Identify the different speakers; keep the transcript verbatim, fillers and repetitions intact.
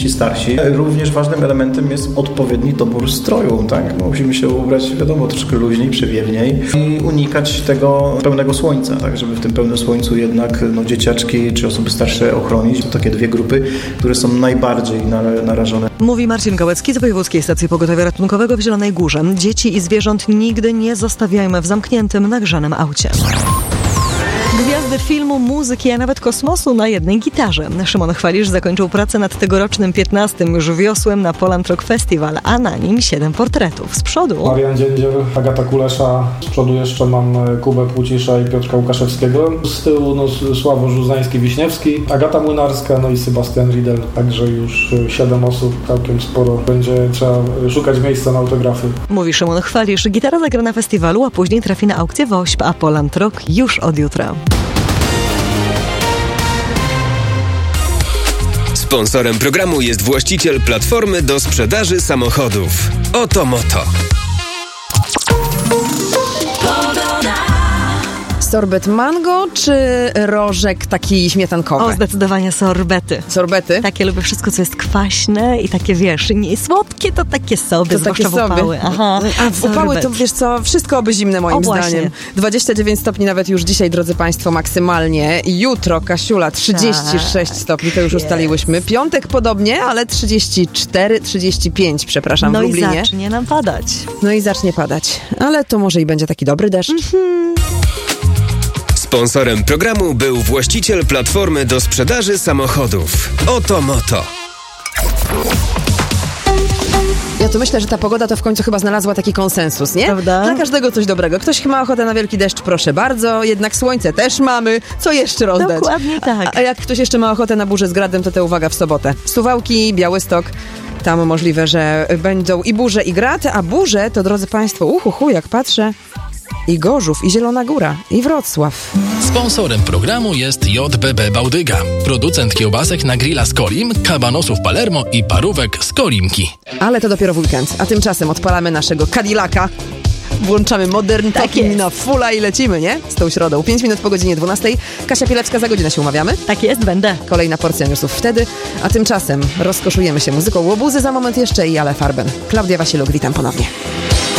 Speaker 1: ci starsi. Również ważnym elementem jest odpowiedni dobór stroju, tak? Musimy się ubrać, wiadomo, troszkę luźniej, przewiewniej i unikać tego pełnego słońca, tak? Żeby w tym pełnym słońcu jednak no, dzieciaczki czy osoby starsze ochronić. To takie dwie grupy, które są najbardziej narażone.
Speaker 2: Mówi Marcin Gałecki z Wojewódzkiej Stacji Pogotowia Ratunkowego w Zielonej Górze. Dzieci i zwierząt nigdy nie zostawiajmy w zamkniętym, nagrzanym aucie. Gwiazdy filmu, muzyki, a nawet kosmosu na jednej gitarze. Szymon Chwalisz zakończył pracę nad tegorocznym piętnastym już wiosłem na Poland Rock Festival, a na nim siedem portretów. Z przodu
Speaker 3: Marian Dziędziel, Agata Kulesza, z przodu jeszcze mam Kubę Płucisza i Piotrka Łukaszewskiego. Z tyłu no, Sławomir Żuzański-Wiśniewski, Agata Młynarska, no i Sebastian Riedel. Także już siedem osób, całkiem sporo. Będzie trzeba szukać miejsca na autografy.
Speaker 2: Mówi Szymon Chwalisz. Gitara zagra na festiwalu, a później trafi na aukcję W O S P, a Poland Rock już od jutra.
Speaker 4: Sponsorem programu jest właściciel platformy do sprzedaży samochodów. Oto Moto.
Speaker 5: Sorbet mango czy rożek taki śmietankowy?
Speaker 2: O, zdecydowanie sorbety.
Speaker 5: Sorbety?
Speaker 2: Takie lubię wszystko, co jest kwaśne i takie, wiesz, nie słodkie, to takie sobie,
Speaker 5: to
Speaker 2: zwłaszcza
Speaker 5: takie
Speaker 2: w upały. Aha,
Speaker 5: A w upały to, wiesz co, wszystko oby zimne moim
Speaker 2: o,
Speaker 5: zdaniem. dwadzieścia dziewięć stopni nawet już dzisiaj, drodzy Państwo, maksymalnie. Jutro, Kasiula, trzydzieści sześć stopni, to już
Speaker 2: jest.
Speaker 5: ustaliłyśmy. Piątek podobnie, ale trzydzieści cztery, trzydzieści pięć, przepraszam,
Speaker 2: no
Speaker 5: w Lublinie.
Speaker 2: No i zacznie nam padać.
Speaker 5: No i zacznie padać. Ale to może i będzie taki dobry deszcz.
Speaker 2: Mhm.
Speaker 4: Sponsorem programu był właściciel platformy do sprzedaży samochodów. Oto Moto.
Speaker 5: Ja tu myślę, że ta pogoda to w końcu chyba znalazła taki konsensus, nie?
Speaker 2: Prawda?
Speaker 5: Dla każdego coś dobrego. Ktoś ma ochotę na wielki deszcz, proszę bardzo. Jednak słońce też mamy. Co jeszcze rozdać?
Speaker 2: Dokładnie tak.
Speaker 5: A jak ktoś jeszcze ma ochotę na burzę z gradem, to te uwaga w sobotę. Suwałki, Białystok. Tam możliwe, że będą i burze, i grad, a burze to, drodzy Państwo, uhuhu, jak patrzę, i Gorzów, i Zielona Góra, i Wrocław.
Speaker 6: Sponsorem programu jest J B B Bałdyga, producent kiełbasek na grilla z Kolim, kabanosów Palermo i parówek z Kolimki.
Speaker 5: Ale to dopiero w weekend, a tymczasem odpalamy naszego Cadillaca, włączamy Modern Talking na fulla i lecimy, nie? Z tą środą. pięć minut po godzinie dwunastej. Kasia Pilecka, za godzinę się umawiamy.
Speaker 2: Tak jest, będę.
Speaker 5: Kolejna porcja newsów wtedy, a tymczasem rozkoszujemy się muzyką Łobuzy, za moment jeszcze i Ale Farben. Klaudia Wasiluk, witam ponownie.